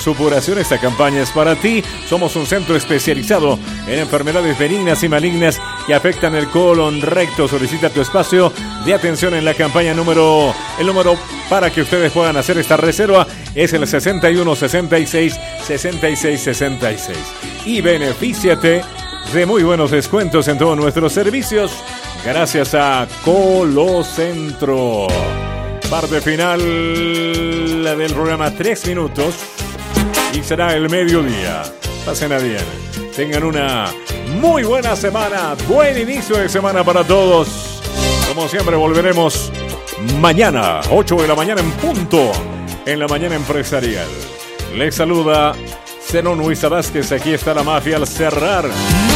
supuración, esta campaña es para ti. Somos un centro especializado en enfermedades benignas y malignas que afectan el colon recto. Solicita tu espacio de atención en la campaña. El número para que ustedes puedan hacer esta reserva es el 61 66 66 66. Y benefíciate de muy buenos descuentos en todos nuestros servicios gracias a Colocentro. Parte final del programa, 3 minutos y será el mediodía. Pasen a bien. Tengan una muy buena semana. Buen inicio de semana para todos. Como siempre volveremos mañana, 8 de la mañana en punto, en la mañana empresarial. Les saluda Zenón Huiza Vázquez. Aquí está la mafia al cerrar.